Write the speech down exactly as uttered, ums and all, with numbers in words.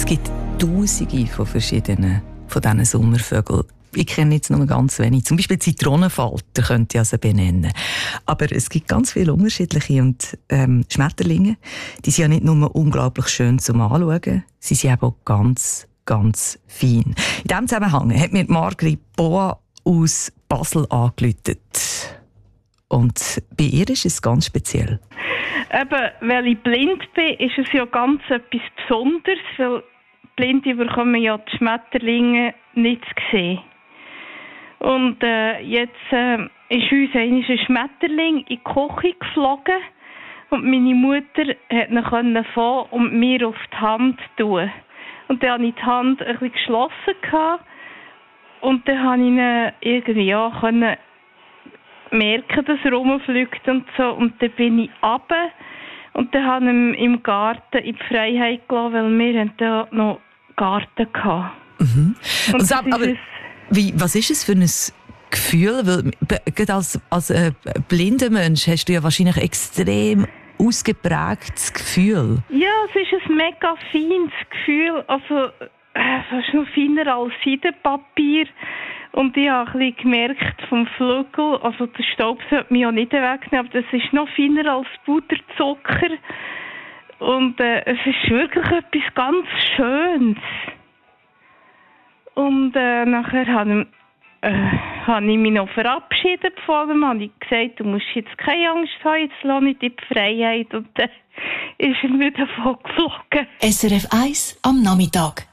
gibt Tausende von verschiedenen von diesen Sommervögeln. Ich kenne jetzt nur ganz wenig. Zum Beispiel Zitronenfalter könnte ich also benennen. Aber es gibt ganz viele unterschiedliche. Und ähm, Schmetterlinge, die sind ja nicht nur unglaublich schön zum Anschauen, sie sind eben auch ganz, ganz fein. In diesem Zusammenhang hat mir Margrit Boa aus Basel angerufen. Und bei ihr ist es ganz speziell. Eben, weil ich blind bin, ist es ja ganz etwas Besonderes, weil Blinde bekommen ja die Schmetterlinge nicht zu sehen. Und äh, jetzt äh, ist uns ein Schmetterling in die Küche geflogen und meine Mutter hat ihn fangen und mir auf die Hand tun. Und dann hatte ich die Hand ein bisschen geschlossen gehabt, und dann konnte ich ihn irgendwie ja, können merken, dass er rumfliegt und so. Und dann bin ich runter und dann habe ich ihn im Garten in die Freiheit gelassen, weil wir hatten da noch Garten hatten. Mhm. Und und aber, aber wie, was ist es für ein Gefühl? Weil, gerade als, als äh, blinder Mensch hast du ja wahrscheinlich extrem ausgeprägtes Gefühl. Ja, es ist ein mega feines Gefühl. Also, äh, fast noch feiner als Seidenpapier. Und ich habe ein bisschen gemerkt vom Flügel, also der Staub sollte mich ja nicht wegnehmen, aber das ist noch feiner als Puderzucker. Und äh, es ist wirklich etwas ganz Schönes. Und äh, nachher habe ich, äh, habe ich mich noch verabschiedet von ihm, habe ich gesagt, du musst jetzt keine Angst haben, jetzt lasse ich dich in die Freiheit. Und dann äh, ist er wieder davon geflogen. S R F eins am Nachmittag.